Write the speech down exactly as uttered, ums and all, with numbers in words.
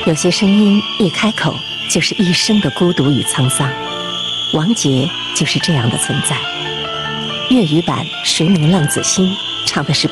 有些声音一开口就是一生的孤独与沧桑。王杰就是这样的存在。粤语版《谁明浪子心》唱的是